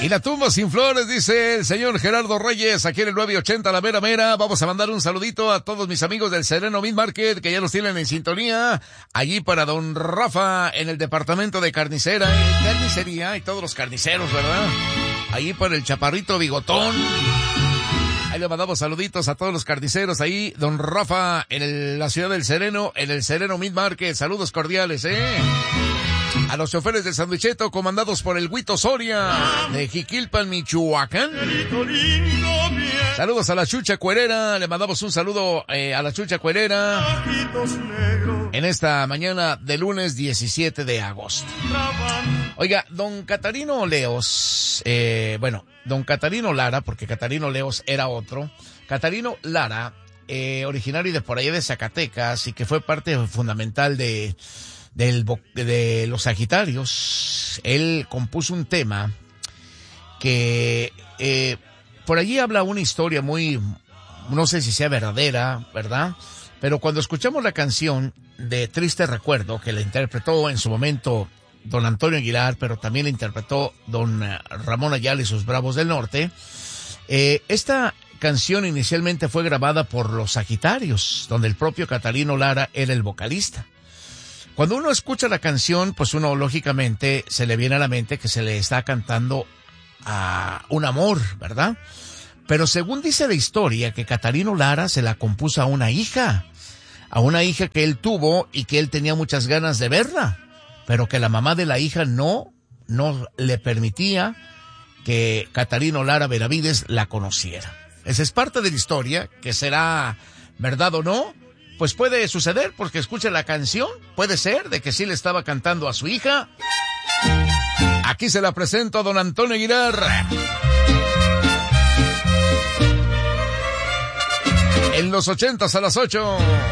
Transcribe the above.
Y la tumba sin flores, dice el señor Gerardo Reyes, aquí en el 980 La Mera Mera. Vamos a mandar un saludito a todos mis amigos del Sereno Meat Market, que ya nos tienen en sintonía. Allí para don Rafa, en el departamento de carnicería, y todos los carniceros, ¿verdad? Allí para el Chaparrito Bigotón. Ahí le mandamos saluditos a todos los carniceros ahí. Don Rafa, en la ciudad del Sereno, en el Sereno Meat Market. Saludos cordiales, a los choferes de Sandwicheto, comandados por el Huito Soria, de Jiquilpan, Michoacán. Saludos a la Chucha Cuerera. Le mandamos un saludo a la Chucha Cuerera en esta mañana de lunes 17 de agosto. Oiga, don Catarino Leos, don Catarino Lara, porque Catarino Leos era otro. Catarino Lara, originario de por allá de Zacatecas, y que fue parte fundamental de los Sagitarios. Él compuso un tema que por allí habla una historia muy, no sé si sea verdadera, ¿verdad? Pero cuando escuchamos la canción de Triste Recuerdo, que la interpretó en su momento don Antonio Aguilar, pero también la interpretó don Ramón Ayala y sus Bravos del Norte, esta canción inicialmente fue grabada por los Sagitarios, donde el propio Catarino Lara era el vocalista. Cuando uno escucha la canción, pues uno lógicamente se le viene a la mente que se le está cantando a un amor, ¿verdad? Pero según dice la historia, que Catarino Lara se la compuso a una hija que él tuvo y que él tenía muchas ganas de verla, pero que la mamá de la hija no le permitía que Catarino Lara Benavides la conociera. Esa es parte de la historia, que será verdad o no. Pues puede suceder, porque escucha la canción, puede ser de que sí le estaba cantando a su hija. Aquí se la presento a don Antonio Aguilar. En los 80s a las 8.